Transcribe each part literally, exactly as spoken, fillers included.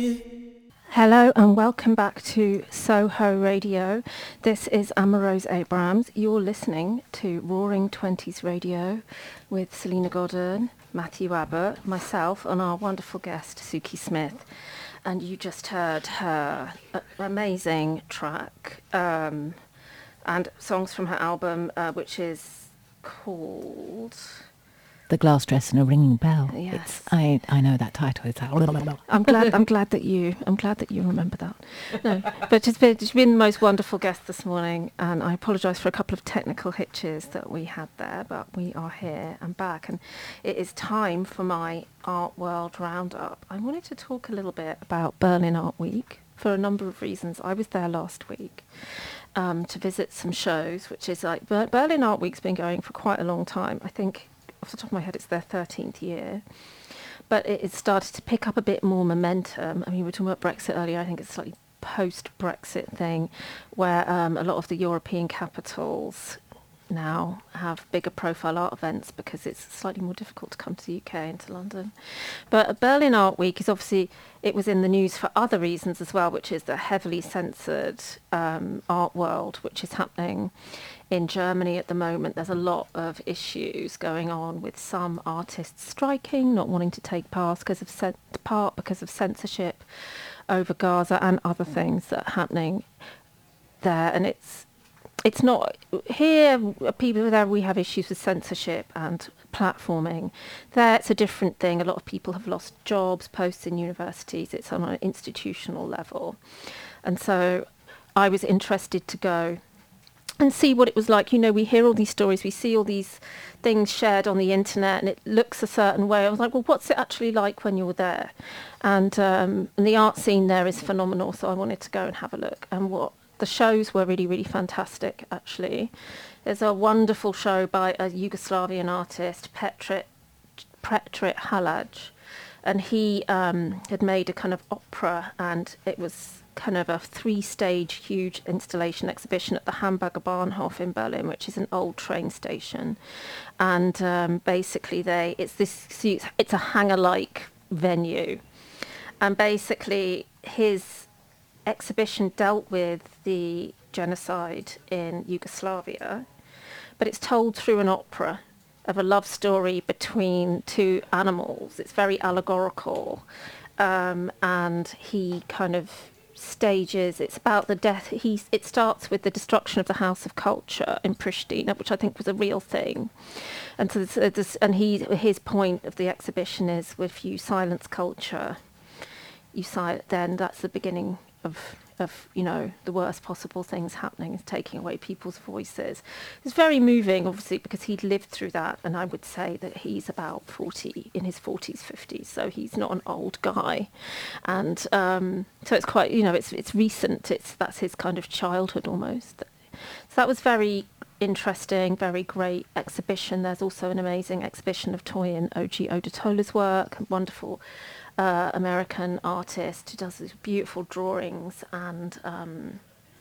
Hello and welcome back to Soho Radio. This is Amorose Abrams. You're listening to Roaring Twenties Radio with Selena Godden, Matthew Abbott, myself, and our wonderful guest Suki Smith. And you just heard her uh, amazing track um, and songs from her album, uh, which is called The Glass Dress and a Ringing Bell. Yes. It's, I I know that title. It's I'm glad. I'm glad that you. I'm glad that you remember that. No, but it's been, it's been the most wonderful guest this morning, and I apologise for a couple of technical hitches that we had there, but we are here and back, and it is time for my Art World Roundup. I wanted to talk a little bit about Berlin Art Week for a number of reasons. I was there last week um, to visit some shows, which is like Ber- Berlin Art Week's been going for quite a long time. I think, off the top of my head, it's their thirteenth year. But it, it started to pick up a bit more momentum. I mean, we were talking about Brexit earlier. I think it's a slightly post-Brexit thing where um, a lot of the European capitals now have bigger profile art events because it's slightly more difficult to come to the U K and to London. But Berlin Art Week is obviously, it was in the news for other reasons as well, which is the heavily censored um, art world, which is happening in Germany at the moment. There's a lot of issues going on with some artists striking, not wanting to take part because of cen- part because of censorship over Gaza and other things that are happening there. And it's it's not here. People there, we have issues with censorship and platforming. There, it's a different thing. A lot of people have lost jobs, posts in universities. It's on an institutional level, and so I was interested to go and see what it was like. You know, we hear all these stories, we see all these things shared on the internet, and it looks a certain way. I was like, well, what's it actually like when you're there? And, um, and the art scene there is phenomenal, so I wanted to go and have a look. And what the shows were really, really fantastic, actually. There's a wonderful show by a Yugoslavian artist, Petrit, Petrit Halaj, and he um, had made a kind of opera, and it was kind of a three-stage huge installation exhibition at the Hamburger Bahnhof in Berlin, which is an old train station. And um, basically they it's this it's a hangar-like venue, and basically his exhibition dealt with the genocide in Yugoslavia, but it's told through an opera of a love story between two animals. It's very allegorical, um, and he kind of stages. It's about the death. He it starts with the destruction of the House of Culture in Pristina, which I think was a real thing. And so this, uh, this, and he his point of the exhibition is, if you silence culture, you si- then that's the beginning of of you know the worst possible things happening, is taking away people's voices. It's very moving, obviously, because he'd lived through that, and I would say that he's about forty, in his forties, fifties, so he's not an old guy, and um, so it's quite, you know, it's it's recent. It's that's his kind of childhood almost. So that was very interesting, very great exhibition. There's also an amazing exhibition of Toyin Oji Odotola's work, a wonderful uh, American artist who does these beautiful drawings and um,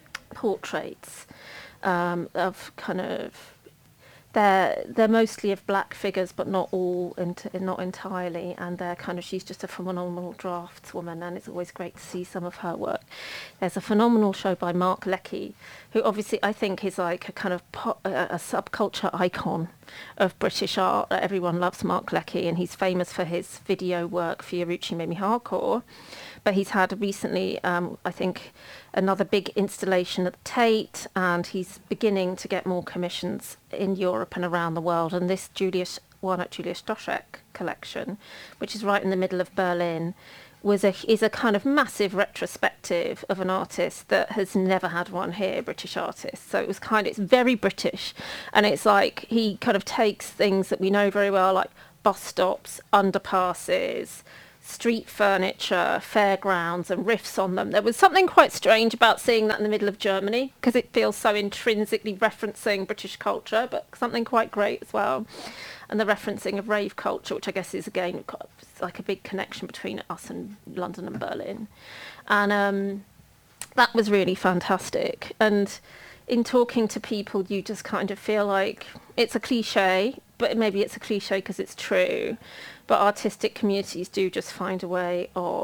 portraits um, of kind of, they're they're mostly of black figures, but not all, ent- not entirely. And they're kind of, she's just a phenomenal draftswoman, and it's always great to see some of her work. There's a phenomenal show by Mark Leckey, who obviously I think is like a kind of po- a, a subculture icon of British art. Everyone loves Mark Leckey, and he's famous for his video work, Fiorucci Made Me Hardcore. But he's had recently, um, I think, another big installation at the Tate, and he's beginning to get more commissions in Europe and around the world. And this Julius one at Julius Stoschek collection, which is right in the middle of Berlin, was a is a kind of massive retrospective of an artist that has never had one here, British artist. So it was kind of, it's very British, and it's like he kind of takes things that we know very well, like bus stops, underpasses, street furniture, fairgrounds, and riffs on them. There was something quite strange about seeing that in the middle of Germany, because it feels so intrinsically referencing British culture, but something quite great as well. And the referencing of rave culture, which I guess is, again, like a big connection between us and London and Berlin. And um, that was really fantastic. And in talking to people, you just kind of feel like it's a cliche, but maybe it's a cliche because it's true. But artistic communities do just find a way of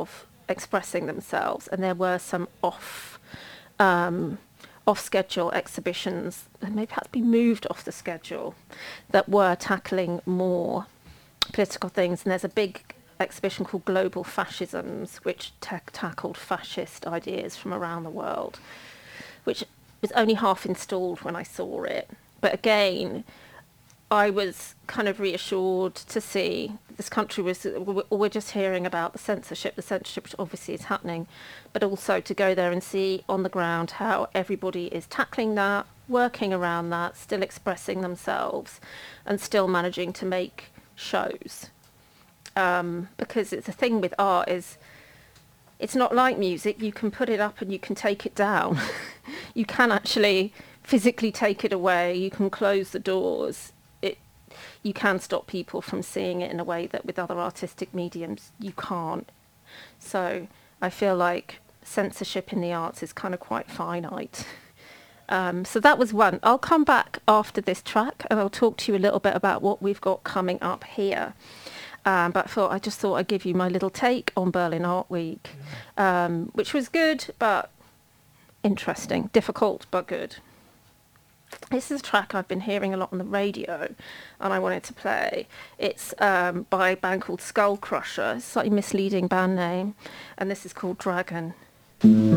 expressing themselves, and there were some off um, off schedule exhibitions, and maybe had to be moved off the schedule, that were tackling more political things. And there's a big exhibition called Global Fascisms, which ta- tackled fascist ideas from around the world, which was only half installed when I saw it. But again, I was kind of reassured to see this country was, we're just hearing about the censorship, the censorship which obviously is happening, but also to go there and see on the ground how everybody is tackling that, working around that, still expressing themselves, and still managing to make shows. Um, because it's the thing with art is, it's not like music. You can put it up and you can take it down. You can actually physically take it away. You can close the doors. It, you can stop people from seeing it in a way that with other artistic mediums you can't. So I feel like censorship in the arts is kind of quite finite. Um, so that was one. I'll come back after this track and I'll talk to you a little bit about what we've got coming up here. Um, but I thought I just thought I'd give you my little take on Berlin Art Week, um, which was good but interesting, difficult but good. This is a track I've been hearing a lot on the radio, and I wanted to play. It's um, by a band called Skull Crusher. It's a slightly misleading band name, and this is called Dragon.